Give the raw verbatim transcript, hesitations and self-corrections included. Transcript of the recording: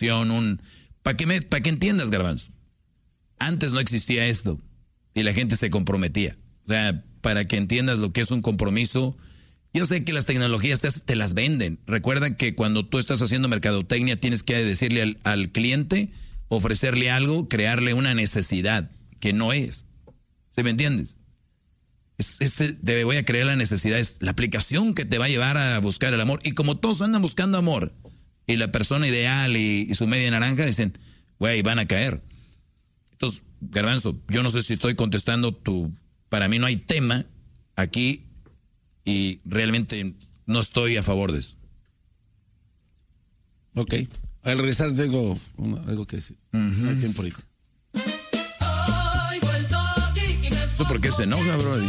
relación, un... Para que, me... pa que entiendas, Garbanzo. Antes no existía esto y la gente se comprometía. O sea, para que entiendas lo que es un compromiso. Yo sé que las tecnologías te, te las venden. Recuerda que cuando tú estás haciendo mercadotecnia tienes que decirle al, al cliente, ofrecerle algo, crearle una necesidad que no es. ¿Sí me entiendes? Es, es, te voy a crear la necesidad, es la aplicación que te va a llevar a buscar el amor. Y como todos andan buscando amor y la persona ideal y, y su media naranja, dicen, güey, van a caer. Entonces, Garbanzo, yo no sé si estoy contestando tu... Para mí no hay tema aquí y realmente no estoy a favor de eso. Ok. Al regresar tengo una, algo que decir. Uh-huh. No hay tiempo ahorita. ¿Eso por qué se enoja, bro?